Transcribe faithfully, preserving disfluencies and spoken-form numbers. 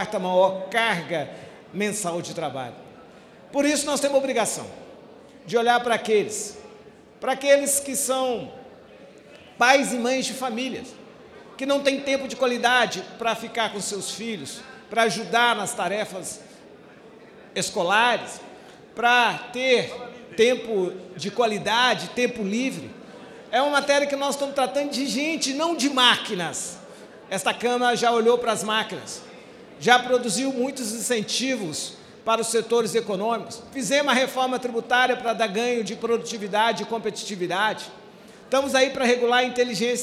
quarta maior carga mensal de trabalho. Por isso, nós temos a obrigação de olhar para aqueles, para aqueles que são pais e mães de famílias, que não têm tempo de qualidade para ficar com seus filhos, para ajudar nas tarefas escolares, para ter tempo de qualidade, tempo livre. É uma matéria que nós estamos tratando de gente, não de máquinas. Esta Câmara já olhou para as máquinas, já produziu muitos incentivos para os setores econômicos, fizemos uma reforma tributária para dar ganho de produtividade e competitividade, estamos aí para regular a inteligência